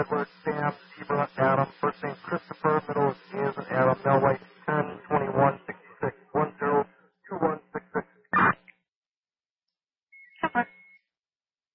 Edward, Sam, Zebra, Adam, first name Christopher, middle is and Adam, Melway, 10, 21, 66, 10, 2166.